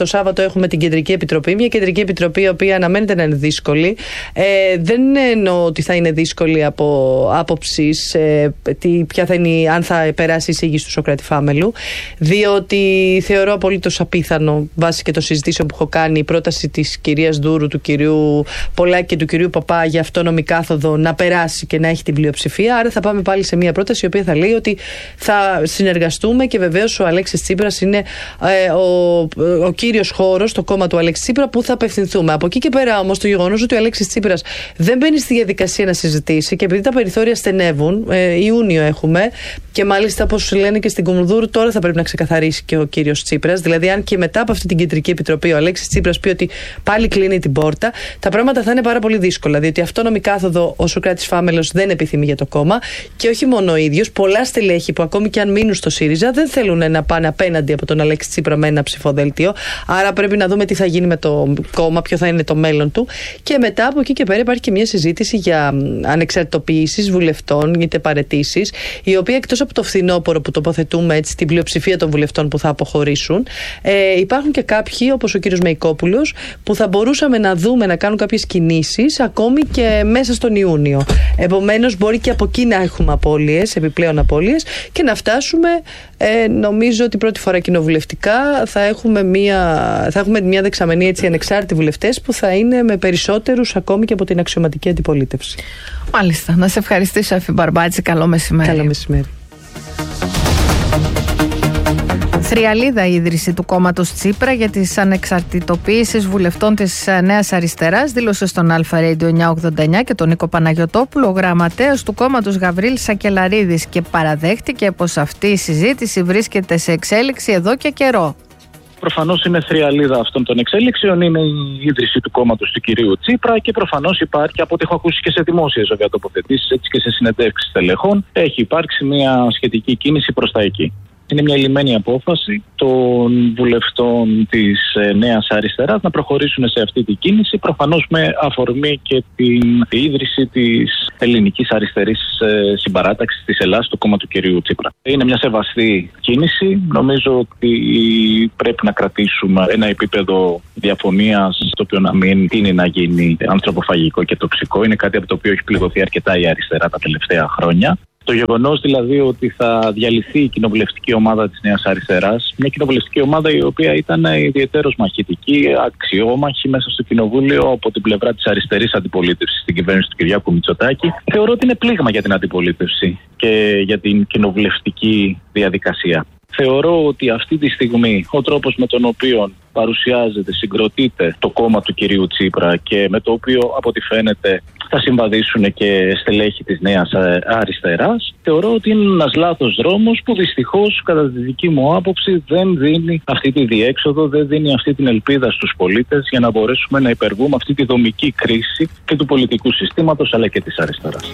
έχουμε την Κεντρική Επιτροπή. Μια Κεντρική Επιτροπή η οποία αναμένεται να είναι δύσκολη. Δεν εννοώ ότι θα είναι δύσκολη από άποψης ποια θα είναι, αν θα περάσει η εισήγηση του Σωκράτη Φάμελου, διότι θεωρώ απολύτως απίθανο, βάσει και των συζητήσεων που έχω κάνει, η πρόταση της κυρίας Δούρου, του κυρίου Πολάκη και του κυρίου Παπά για αυτόνομη κάθοδο να περάσει και να έχει την πλειοψηφία. Άρα θα πάμε πάλι σε μια πρόταση η οποία θα λέει ότι θα συνεργαστούμε και βεβαίως ο Αλέξης Τσίπρας είναι ο κύριος χώρος, το κόμμα του Αλέξη Τσίπρα, που θα απευθυνθούμε. Από εκεί και πέρα όμως το γεγονός ότι ο Αλέξης Τσίπρας δεν μπαίνει στη διαδικασία να συζητήσει και επειδή τα περιθώρια στενεύουν, Ιούνιο έχουμε και μάλιστα όπως λένε και στην Κουμουνδούρου, τώρα θα πρέπει να ξεκαθαρίσει και ο κύριος Τσίπρας. Δηλαδή, αν και μετά από αυτή την Κεντρική Επιτροπή ο Αλέξης Τσίπρας πει ότι πάλι κλείνει την πόρτα, τα πράγματα θα είναι πάρα πολύ δύσκολα. Διότι αυτόνομη κάθοδο ο Σωκράτης Φάμελος δεν επιθυμεί για το κόμμα και όχι μόνο ο ίδιος. Πολλά στελέχη που ακόμη και αν μείνουν στο ΣΥΡΙΖΑ δεν θέλουν να πάνε απέναντι από τον Αλέξη Τσίπρα με ένα ψηφοδέλτιο. Άρα πρέπει να δούμε τι θα γίνει με το κόμμα, ποιο θα είναι το μέλλον του. Και μετά από εκεί και πέρα υπάρχει και μια συζήτηση για ανεξαρτητοποιήσεις βουλευτών, είτε παραιτήσεις, η οποία εκτός από το φθινόπωρο που τοποθετούμε έτσι την πλειοψηφία των βουλευτών που θα αποχωρήσουν, υπάρχουν και κάποιοι όπως ο κύριος Μεϊκόπουλος που θα μπορούσαμε να δούμε να κάνουν κάποιες κινήσεις ακόμη και μέσα στον Ιούνιο. Επομένως μπορεί και από εκεί να έχουμε απώλειες, επιπλέον απώλειες και να φτάσουμε, νομίζω ότι πρώτη φορά κοινοβουλευτικά θα έχουμε μια δεξαμενή έτσι ανεξάρτητοι βουλευτές που θα είναι με περισσότερους ακόμη και από την αξιωματική αντιπολίτευση. Μάλιστα. Να σε ευχαριστήσω, Εφη Μπαρμπάτση. Καλό μεσημέρι. Καλό μεσημέρι. Θριαλίδα η ίδρυση του κόμματος Τσίπρα για τις ανεξαρτητοποιήσεις βουλευτών της Νέας Αριστεράς, δήλωσε στον Αλφα Radio 989 και τον Νίκο Παναγιωτόπουλο ο γραμματέας του κόμματος Γαβρίλ Σακελαρίδης και παραδέχτηκε πως αυτή η συζήτηση βρίσκεται σε εξέλιξη εδώ και καιρό. Προφανώς είναι θριαλίδα αυτών των εξέλιξεων, είναι η ίδρυση του κόμματος του κυρίου Τσίπρα και προφανώς υπάρχει, από ό,τι έχω ακούσει και σε δημόσιες βέβαια τοποθετήσεις, έτσι και σε συνεντεύξεις τελεχών, έχει υπάρξει μια σχετική κίνηση προς τα εκεί. Είναι μια λυμμένη απόφαση των βουλευτών της Νέας Αριστεράς να προχωρήσουν σε αυτή την κίνηση, προφανώς με αφορμή και την ίδρυση της ελληνικής αριστερής συμπαράταξης της Ελλάδας, το κόμμα του κυρίου Τσίπρα. Είναι μια σεβαστή κίνηση. Νομίζω ότι πρέπει να κρατήσουμε ένα επίπεδο διαφωνίας, το οποίο να μην τείνει να γίνει ανθρωποφαγικό και τοξικό. Είναι κάτι από το οποίο έχει πληγωθεί αρκετά η αριστερά τα τελευταία χρόνια. Το γεγονός δηλαδή ότι θα διαλυθεί η κοινοβουλευτική ομάδα της Νέας Αριστεράς, μια κοινοβουλευτική ομάδα η οποία ήταν ιδιαιτέρως μαχητική, αξιόμαχη μέσα στο κοινοβούλιο από την πλευρά της αριστερής αντιπολίτευσης στην κυβέρνηση του Κυριάκου Μητσοτάκη, θεωρώ ότι είναι πλήγμα για την αντιπολίτευση και για την κοινοβουλευτική διαδικασία. Θεωρώ ότι αυτή τη στιγμή ο τρόπος με τον οποίο παρουσιάζεται, συγκροτείται το κόμμα του κυρίου Τσίπρα και με το οποίο από ό,τι φαίνεται θα συμβαδίσουν και στελέχη της Νέας Αριστεράς, θεωρώ ότι είναι ένας λάθος δρόμος που δυστυχώς κατά τη δική μου άποψη δεν δίνει αυτή τη διέξοδο, δεν δίνει αυτή την ελπίδα στους πολίτες για να μπορέσουμε να υπερβούμε αυτή τη δομική κρίση και του πολιτικού συστήματος αλλά και της αριστεράς.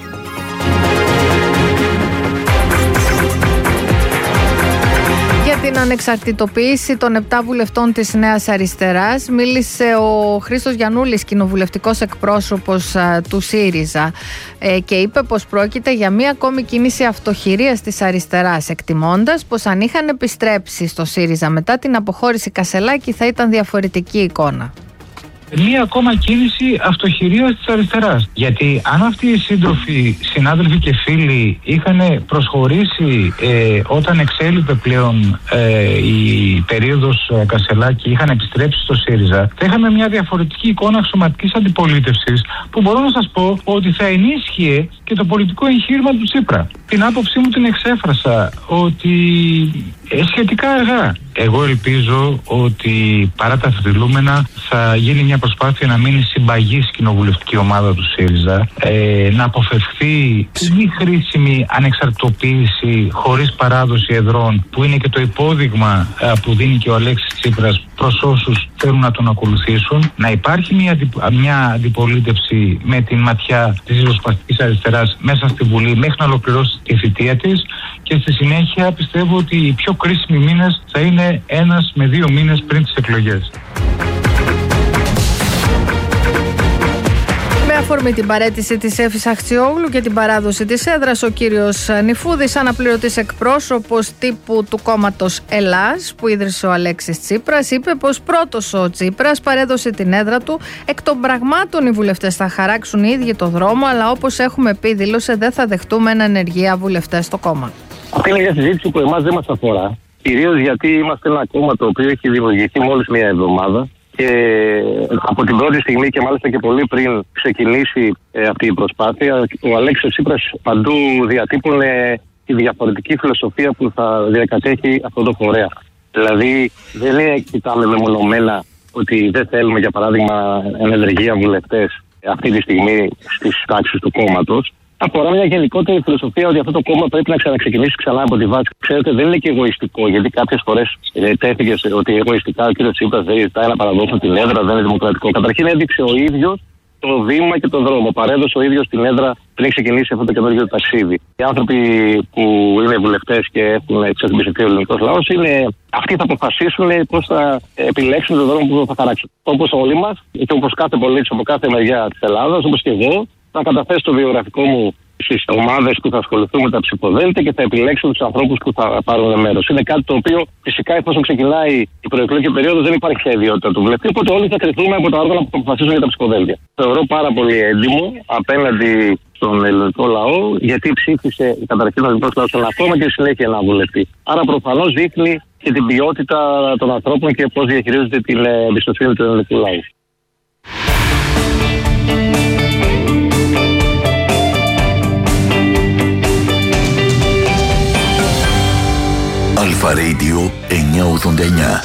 Για την ανεξαρτητοποίηση των 7 βουλευτών της Νέας Αριστεράς μίλησε ο Χρήστος Γιαννούλης, κοινοβουλευτικός εκπρόσωπος του ΣΥΡΙΖΑ, και είπε πως πρόκειται για μία ακόμη κίνηση αυτοχειρίας της αριστεράς, εκτιμώντας πως αν είχαν επιστρέψει στο ΣΥΡΙΖΑ μετά την αποχώρηση Κασελάκη θα ήταν διαφορετική εικόνα. Μία ακόμα κίνηση αυτοχειρίας της αριστεράς. Γιατί αν αυτοί οι σύντροφοι, συνάδελφοι και φίλοι είχαν προσχωρήσει όταν εξέλιπε πλέον η περίοδος Κασελάκη, είχαν επιστρέψει στο ΣΥΡΙΖΑ, θα είχαμε μια διαφορετική εικόνα αξιωματικής αντιπολίτευσης που μπορώ να σας πω ότι θα ενίσχυε και το πολιτικό εγχείρημα του Τσίπρα. Την άποψή μου την εξέφρασα ότι σχετικά αργά. Εγώ ελπίζω ότι παρά τα θρυλούμενα θα γίνει μια προσπάθεια να μείνει συμπαγής κοινοβουλευτική ομάδα του ΣΥΡΙΖΑ, να αποφευχθεί η μη χρήσιμη ανεξαρτητοποίηση χωρίς παράδοση εδρών, που είναι και το υπόδειγμα που δίνει και ο Αλέξης Τσίπρας προς όσους θέλουν να τον ακολουθήσουν, να υπάρχει μια αντιπολίτευση με την ματιά της ριζοσπαστικής αριστεράς μέσα στη Βουλή μέχρι να ολοκληρώσει τη θητεία της, και στη συνέχεια πιστεύω ότι οι πιο κρίσιμοι μήνες θα είναι 1 με 2 μήνες πριν τις εκλογές. αφορμή την παραίτηση της Έφης Αχτσιόγλου και την παράδοση της έδρας, ο κύριος Νηφούδης, αναπληρωτής εκπρόσωπος τύπου του κόμματος Ελλάς που ίδρυσε ο Αλέξης Τσίπρας, είπε πως πρώτος ο Τσίπρας παρέδωσε την έδρα του. Εκ των πραγμάτων οι βουλευτές θα χαράξουν οι ίδιοι το δρόμο, αλλά όπως έχουμε πει, δήλωσε, δεν θα δεχτούμε ανεργία βουλευτές στο κόμμα. Αυτή είναι μια συζήτηση που εμάς δεν μας αφορά. Κυρίως γιατί είμαστε ένα κόμμα το οποίο έχει δημιουργηθεί μόλις μία εβδομάδα. Και από την πρώτη στιγμή και μάλιστα και πολύ πριν ξεκινήσει αυτή η προσπάθεια, ο Αλέξης Τσίπρας παντού διατύπωνε τη διαφορετική φιλοσοφία που θα διακατέχει αυτό το φορέα. Δηλαδή δεν κοιτάμε μεμονωμένα ότι δεν θέλουμε για παράδειγμα ενεργεία βουλευτές αυτή τη στιγμή στις τάξεις του κόμματος. Αφορά μια γενικότερη φιλοσοφία ότι αυτό το κόμμα πρέπει να ξαναξεκινήσει ξανά από τη βάση. Ξέρετε, δεν είναι και εγωιστικό, γιατί κάποιες φορές τέθηκε ότι εγωιστικά ο κ. Τσίπρας δεν ζητάει να παραδώσουν την έδρα, δεν είναι δημοκρατικό. Καταρχήν έδειξε ο ίδιος το βήμα και τον δρόμο. Παρέδωσε ο ίδιος την έδρα πριν ξεκινήσει αυτό το καινούργιο ταξίδι. Οι άνθρωποι που είναι βουλευτές και έχουν εξασφαλιστεί ο ελληνικός λαός, αυτοί θα αποφασίσουν πώς θα επιλέξουν τον δρόμο που θα χαράξουν. Όπως όλοι μας και όπως κάθε πολίτης από κάθε μεριά της Ελλάδας, όπως και εγώ, θα καταθέσω το βιογραφικό μου στις ομάδες που θα ασχοληθούν με τα ψηφοδέλτια και θα επιλέξω τους ανθρώπους που θα πάρουν μέρος. Είναι κάτι το οποίο φυσικά εφόσον ξεκινάει η προεκλογική περίοδος δεν υπάρχει πια ιδιότητα του βουλευτή, οπότε όλοι θα κρυθούμε από τα όργανα που θα αποφασίσουν για τα ψηφοδέλτια. Θεωρώ πάρα πολύ έντιμο απέναντι στον ελληνικό λαό, γιατί ψήφισε καταρχήν ο ελληνικός λαός στον ακόμα και συνέχεια ένα βουλευτή. Άρα προφανώς δείχνει και την ποιότητα των ανθρώπων και πώς διαχειρίζεται την εμπιστοσύνη του ελληνικού λαού. Αλφα Radio 989.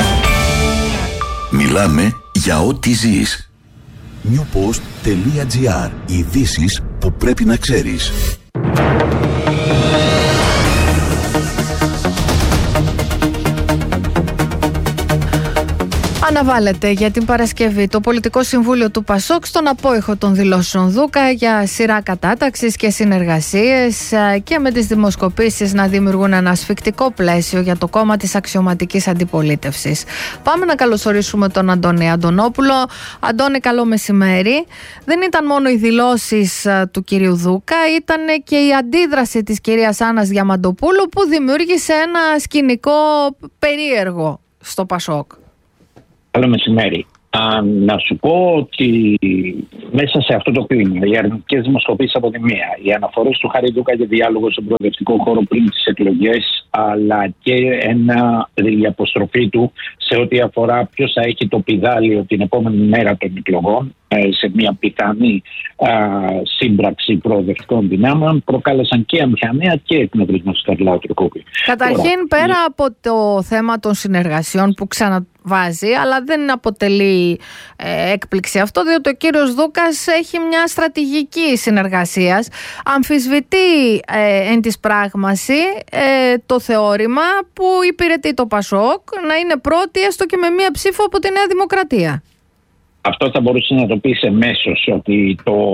Μιλάμε για ό,τι ζεις. Newpost.gr. Ειδήσεις που πρέπει να ξέρεις. Αναβάλλεται για την Παρασκευή το Πολιτικό Συμβούλιο του ΠΑΣΟΚ στον απόϊχο των δηλώσεων Δούκα για σειρά κατάταξης και συνεργασίες και με τις δημοσκοπήσεις να δημιουργούν ένα ασφικτικό πλαίσιο για το κόμμα της αξιωματικής αντιπολίτευσης. Πάμε να καλωσορίσουμε τον Αντώνη Αντωνόπουλο. Αντώνη, καλό μεσημέρι. Δεν ήταν μόνο οι δηλώσεις του κυρίου Δούκα, ήταν και η αντίδραση της κυρίας Άννας Διαμαντοπούλου που δημιούργησε ένα σκηνικό περίεργο στο ΠΑΣΟΚ. Καλό μεσημέρι. Να σου πω ότι μέσα σε αυτό το κλίμα, οι αρνητικές δημοσκοπήσεις από τη μία, οι αναφορές του Χάρη Δούκα για διάλογο στον προοδευτικό χώρο πριν τις εκλογές, αλλά και η αποστροφή του σε ό,τι αφορά ποιος θα έχει το πηδάλιο την επόμενη μέρα των εκλογών, σε μια πιθανή σύμπραξη προοδευτικών δυνάμεων, προκάλεσαν και αμηχανία και εκνευρισμό στη Καρλάου Τρικούπη. Καταρχήν, πέρα από το θέμα των συνεργασιών που ξαναβάζει, αλλά δεν αποτελεί έκπληξη αυτό, διότι ο κύριος Δούκας έχει μια στρατηγική συνεργασίας. Αμφισβητεί εν της πράγμαση το θεώρημα που υπηρετεί το ΠΑΣΟΚ να είναι πρώτη έστω και με μία ψήφο από τη Νέα Δημοκρατία. Αυτό θα μπορούσε να το πεις εμέσως ότι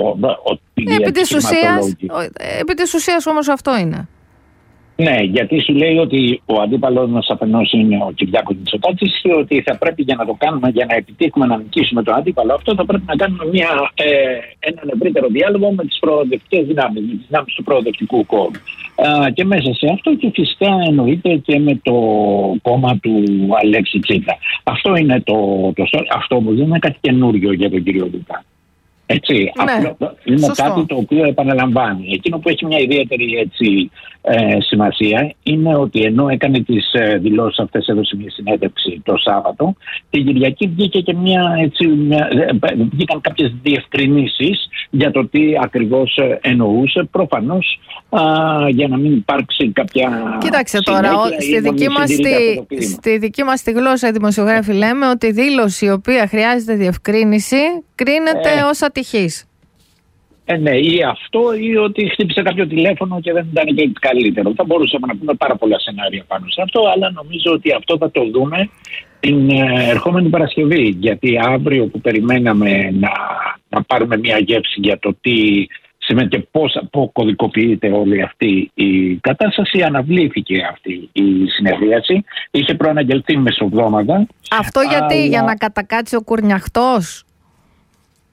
επί της ουσίας όμως αυτό είναι. Ναι, γιατί σου λέει ότι ο αντίπαλος μας αφενός είναι ο Κυριάκος Μητσοτάκης και ότι θα πρέπει για να το κάνουμε, για να επιτύχουμε να νικήσουμε τον αντίπαλο αυτό, θα πρέπει να κάνουμε έναν ευρύτερο διάλογο με τις προοδευτικές δυνάμεις, με τις δυνάμεις του προοδευτικού κόμματος. Και μέσα σε αυτό και φυσικά εννοείται και με το κόμμα του Αλέξη Τσίπρα. Αυτό είναι αυτό όμως δεν είναι κάτι καινούριο για τον κύριο Δούκα. Έτσι, ναι, είναι κάτι το οποίο επαναλαμβάνει. Εκείνο που έχει μια ιδιαίτερη σημασία είναι ότι ενώ έκανε τις δηλώσεις αυτές, έδωσε μια συνέντευξη το Σάββατο, την Κυριακή βγήκε και βγήκαν κάποιες διευκρινήσεις για το τι ακριβώς εννοούσε, προφανώς για να μην υπάρξει κάποια... Κοίταξε τώρα, στη δική μας τη γλώσσα οι δημοσιογράφοι λέμε ότι η δήλωση η οποία χρειάζεται διευκρίνηση κρίνεται ως ατυχής. Ναι, ή αυτό ή ότι χτύπησε κάποιο τηλέφωνο και δεν ήταν και καλύτερο. Θα μπορούσαμε να πούμε πάρα πολλά σενάρια πάνω σε αυτό, αλλά νομίζω ότι αυτό θα το δούμε την ερχόμενη Παρασκευή. Γιατί αύριο που περιμέναμε να πάρουμε μια γεύση για το τι σημαίνει και πώς αποκωδικοποιείται όλη αυτή η κατάσταση, αναβλήθηκε αυτή η συνεδρίαση. Είχε προαναγγελθεί μεσοβδόμαδα. Αυτό γιατί, για να κατακάτσει ο κουρνιαχτός?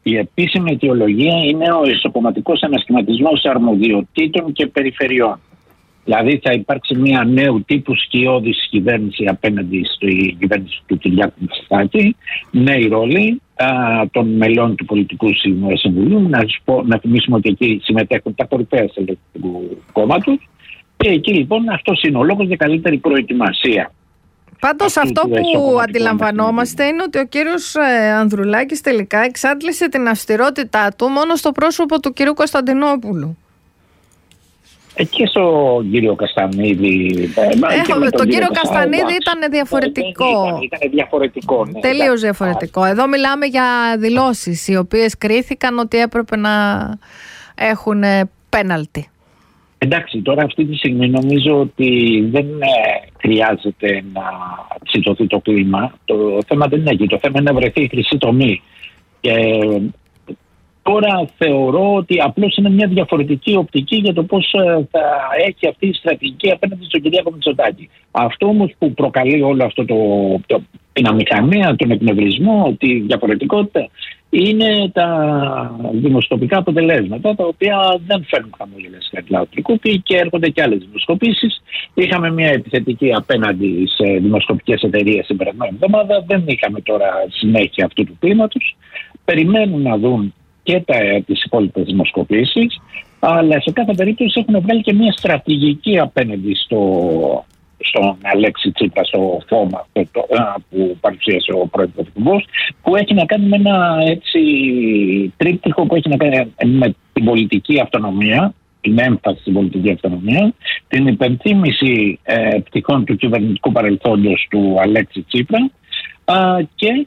Η επίσημη αιτιολογία είναι ο ισοκομματικός ανασχηματισμός αρμοδιοτήτων και περιφερειών. Δηλαδή θα υπάρξει μια νέου τύπου σκιώδης κυβέρνηση απέναντι στη κυβέρνηση του Κυριάκου Μητσοτάκη, νέοι ρόλοι των μελών του Πολιτικού Συμβουλίου. Να θυμίσουμε ότι εκεί συμμετέχουν τα κορυφαία στελέχη του κόμματος, και εκεί λοιπόν αυτός είναι ο λόγος για καλύτερη προετοιμασία. Πάντως αυτό που αντιλαμβανόμαστε είναι ότι ο κύριος Ανδρουλάκης τελικά εξάντλησε την αυστηρότητά του μόνο στο πρόσωπο του κυρίου Κωνσταντινόπουλου. Και στον κύριο Καστανίδη. Τον κύριο Καστανίδη ήταν διαφορετικό. Ήταν διαφορετικό. Ναι, τελείως διαφορετικό. Εδώ μιλάμε για δηλώσεις οι οποίες κρίθηκαν ότι έπρεπε να έχουν πέναλτι. Εντάξει, τώρα αυτή τη στιγμή νομίζω ότι δεν χρειάζεται να ψητωθεί το κλίμα. Το θέμα δεν είναι εκεί. Το θέμα είναι να βρεθεί η χρυσή τομή. Και τώρα θεωρώ ότι απλώς είναι μια διαφορετική οπτική για το πώς θα έχει αυτή η στρατηγική απέναντι στον Κυριάκο Μητσοτάκη. Αυτό όμως που προκαλεί όλο αυτό την αμηχανία, τον εκνευρισμό, τη διαφορετικότητα, είναι τα δημοσκοπικά αποτελέσματα, τα οποία δεν φέρνουν χαμόγελες κατλαωτρικούπη και έρχονται και άλλες δημοσκοπήσεις. Είχαμε μια επιθετική απέναντι σε δημοσκοπικές εταιρείες την περασμένη εβδομάδα. Δεν είχαμε τώρα συνέχεια αυτού του κλίματος. Περιμένουν να δουν και τις υπόλοιπες δημοσκοπήσεις, αλλά σε κάθε περίπτωση έχουν βγάλει και μια στρατηγική απέναντι στον Αλέξη Τσίπρα, στο φώμα που παρουσίασε ο Πρωθυπουργός, που έχει να κάνει με ένα τρίπτυχο που έχει να κάνει με την πολιτική αυτονομία, την έμφαση στην πολιτική αυτονομία, την υπενθύμηση πτυχών του κυβερνητικού παρελθόντος του Αλέξη Τσίπρα και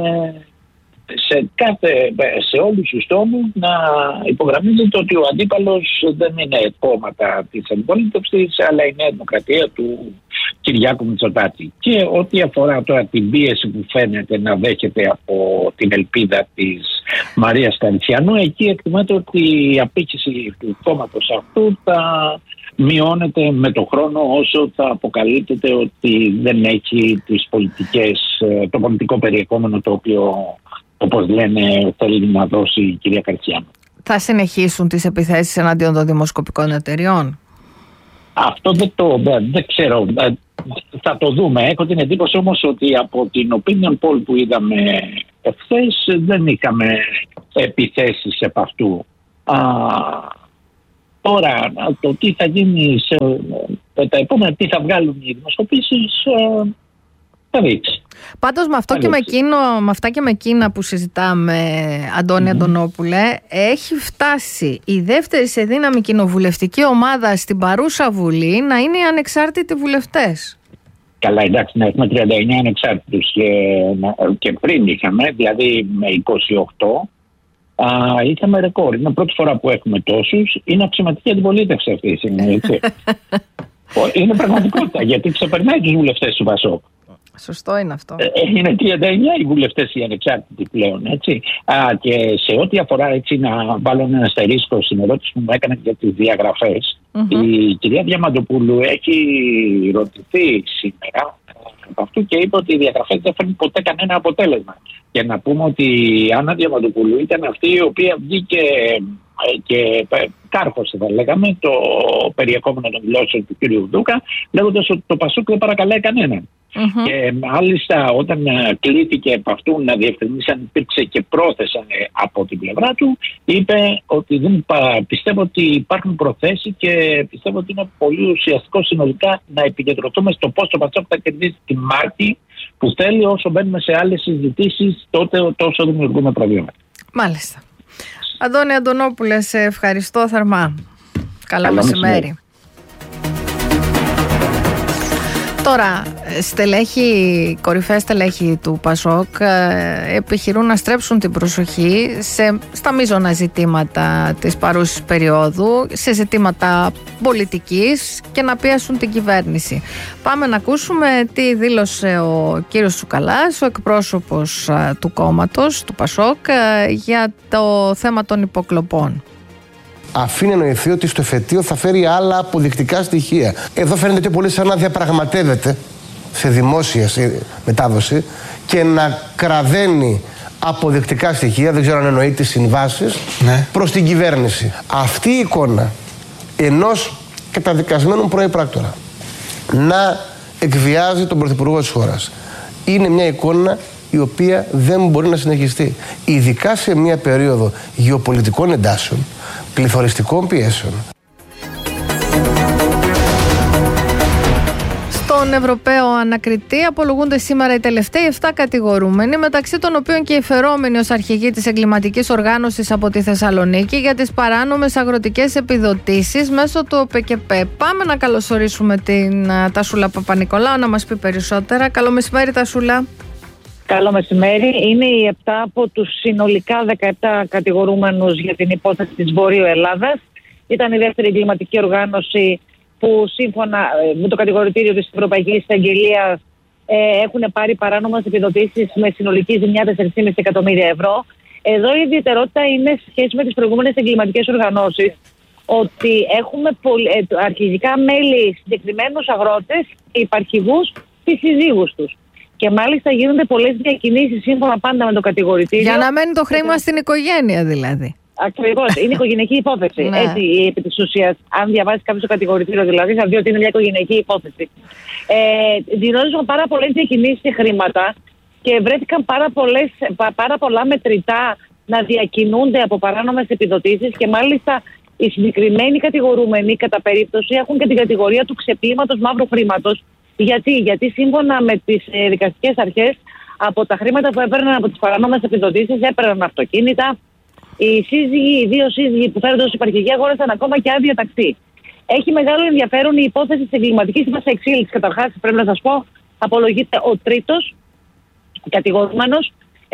σε όλους τους τόμους να υπογραμμίζεται ότι ο αντίπαλος δεν είναι κόμματα της αντιπολίτευσης, αλλά η Νέα Δημοκρατία του Κυριάκου Μητσοτάκη. Και ό,τι αφορά τώρα την πίεση που φαίνεται να δέχεται από την ελπίδα της Μαρίας Καριτσιανού, εκεί εκτιμάται ότι η απήχηση του κόμματος αυτού θα μειώνεται με το χρόνο, όσο θα αποκαλύπτεται ότι δεν έχει το πολιτικό περιεχόμενο το οποίο, όπως λένε, θέλει να δώσει η κυρία Καριτσιανού. Θα συνεχίσουν τις επιθέσεις εναντίον των δημοσκοπικών εταιριών? Αυτό δεν ξέρω. Θα το δούμε. Έχω την εντύπωση όμως ότι από την opinion poll που είδαμε εχθές δεν είχαμε επιθέσεις επ' αυτού. Τώρα το τι θα γίνει τα επόμενα, τι θα βγάλουν οι δημοσκοπήσεις, θα δείξει. Πάντως με αυτά και με εκείνα που συζητάμε, Αντώνη Αντωνόπουλε, έχει φτάσει η δεύτερη σε δύναμη κοινοβουλευτική ομάδα στην παρούσα Βουλή να είναι οι ανεξάρτητοι βουλευτές. Καλά, εντάξει, να έχουμε 39 ανεξάρτητους και πριν είχαμε, δηλαδή με 28. Είχαμε ρεκόρ. Είναι πρώτη φορά που έχουμε τόσους. Είναι αξιωματική αντιπολίτευση αυτή η στιγμή, έτσι. Είναι πραγματικότητα, γιατί ξεπερνάει τους βουλευτές του ΠΑΣΟΚ. Σωστό είναι αυτό. Είναι 39 οι βουλευτές οι ανεξάρτητοι πλέον, έτσι. Και σε ό,τι αφορά, έτσι, να βάλω ένα αστερίσκο στην ερώτηση που μου έκανε για τις διαγραφές, η κυρία Διαμαντοπούλου έχει ρωτηθεί σήμερα από αυτού και είπε ότι οι διαγραφές δεν φέρνουν ποτέ κανένα αποτέλεσμα. Και να πούμε ότι η Άννα Διαμαντοπούλου ήταν αυτή η οποία βγήκε και κάρφωσε, θα λέγαμε, το περιεχόμενο των δηλώσεων του κ. Δούκα, λέγοντας ότι το ΠΑΣΟΚ δεν παρακαλάει κανέναν. Και μάλιστα όταν κλήθηκε από αυτού να διευκρινίσει αν υπήρξε και πρόθεση από την πλευρά του, είπε ότι δεν πιστεύω ότι υπάρχουν προθέσεις και πιστεύω ότι είναι πολύ ουσιαστικό συνολικά να επικεντρωθούμε στο πώς το ΠΑΣΟΚ θα κερδίσει τη μάχη που θέλει, όσο μπαίνουμε σε άλλες συζητήσεις, τόσο δημιουργούμε προβλήματα. Μάλιστα. Αντώνη Αντωνόπουλε, σε ευχαριστώ θερμά. Καλό μεσημέρι. Τώρα, κορυφαία στελέχη του ΠΑΣΟΚ επιχειρούν να στρέψουν την προσοχή στα μείζωνα ζητήματα της παρούσης περίοδου, σε ζητήματα πολιτικής και να πιέσουν την κυβέρνηση. Πάμε να ακούσουμε τι δήλωσε ο κύριος Τσουκαλάς, ο εκπρόσωπος του κόμματος, του ΠΑΣΟΚ, για το θέμα των υποκλοπών. Αφήνει να νοηθεί ότι στο εφετείο θα φέρει άλλα αποδεικτικά στοιχεία. Εδώ φαίνεται πιο πολύ σαν να διαπραγματεύεται σε δημόσια μετάδοση και να κραδένει αποδεικτικά στοιχεία, δεν ξέρω αν εννοεί τις συμβάσεις, προς την κυβέρνηση. Αυτή η εικόνα ενός καταδικασμένου πρώην-πράκτορα να εκβιάζει τον πρωθυπουργό της χώρας είναι μια εικόνα η οποία δεν μπορεί να συνεχιστεί. Ειδικά σε μια περίοδο γεωπολιτικών εντάσεων, πληθωριστικών πιέσεων. Στον Ευρωπαίο Ανακριτή απολογούνται σήμερα οι τελευταίοι 7 κατηγορούμενοι, μεταξύ των οποίων και οι φερόμενοι ως αρχηγοί της εγκληματικής οργάνωσης από τη Θεσσαλονίκη για τις παράνομες αγροτικές επιδοτήσεις μέσω του ΟΠΕΚΕΠΕ. Πάμε να καλωσορίσουμε την Τασούλα Παπα-Νικολάου να μας πει περισσότερα. Καλό μεσημέρι, Τασούλα. Καλό μεσημέρι. Είναι οι 7 από τους συνολικά 17 κατηγορούμενους για την υπόθεση της Βορείου Ελλάδας. Ήταν η δεύτερη εγκληματική οργάνωση που σύμφωνα με το κατηγορητήριο της Ευρωπαϊκής Εισαγγελίας έχουν πάρει παράνομες επιδοτήσεις με συνολική ζημιά 4,5 εκατομμύρια ευρώ. Εδώ η ιδιαιτερότητα είναι σε σχέση με τις προηγούμενες εγκληματικές οργανώσεις ότι έχουμε αρχηγικά μέλη συγκεκριμένους αγρότες και υπαρχηγούς και συζύγους τους. Και μάλιστα γίνονται πολλές διακινήσεις σύμφωνα πάντα με το κατηγορητήριο. Για να μένει το χρήμα στην οικογένεια δηλαδή. Ακριβώς. Είναι οικογενειακή υπόθεση. Ναι. Έτσι, επί της ουσίας, αν διαβάσει κάποιο το κατηγορητήριο, δηλαδή, θα δει ότι είναι μια οικογενειακή υπόθεση. Δηλώζουν πάρα πολλές διακινήσεις και χρήματα και βρέθηκαν πάρα πολλά μετρητά να διακινούνται από παράνομες επιδοτήσεις και μάλιστα οι συγκεκριμένοι κατηγορούμενοι κατά περίπτωση έχουν και την κατηγορία του ξεπλήματος μαύρου χρήματος. Γιατί σύμφωνα με τις δικαστικές αρχές, από τα χρήματα που έπαιρναν από τις παράνομες επιδοτήσεις έπαιρναν αυτοκίνητα. Οι δύο σύζυγοι που φέρονται ως υπαρχηγοί αγόρασαν ακόμα και άδεια ταξί. Έχει μεγάλο ενδιαφέρον η υπόθεση της εγκληματικής εξέλιξης. Καταρχάς, πρέπει να σας πω, απολογείται ο τρίτος κατηγορούμενος.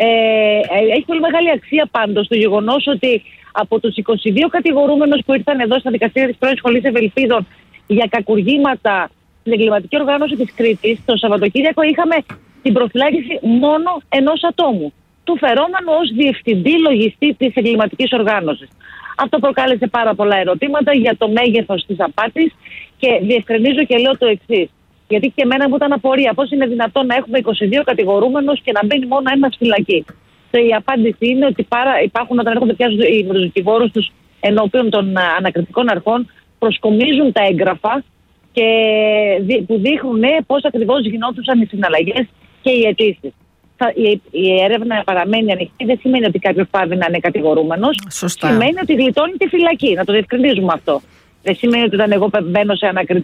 Έχει πολύ μεγάλη αξία πάντως το γεγονός ότι από τους 22 κατηγορούμενους που ήρθαν εδώ στα δικαστήρια της πρώην Σχολής Ευελπίδων για κακουργήματα στην εγκληματική οργάνωση της Κρήτης, το Σαββατοκύριακο είχαμε την προφυλάκηση μόνο ενός ατόμου, του φερόμενου ως διευθυντή λογιστή της εγκληματικής οργάνωσης. Αυτό προκάλεσε πάρα πολλά ερωτήματα για το μέγεθος της απάτης και διευκρινίζω και λέω το εξής. Γιατί και εμένα μου ήταν απορία πώς είναι δυνατόν να έχουμε 22 κατηγορούμενους και να μπαίνει μόνο ένας φυλακή. Η απάντηση είναι ότι υπάρχουν όταν έρχονται πια με τους δικηγόρους τους ενώπιον των ανακριτικών αρχών, προσκομίζουν τα έγγραφα και που δείχνουν πώς ακριβώς γινόντουσαν οι συναλλαγές και οι αιτήσεις. Η έρευνα παραμένει ανοιχτή. Δεν σημαίνει ότι κάποιος πάβει να είναι κατηγορούμενος. Σωστά. Σημαίνει ότι γλιτώνει τη φυλακή. Να το διευκρινίζουμε αυτό. Δεν σημαίνει ότι όταν εγώ μπαίνω σε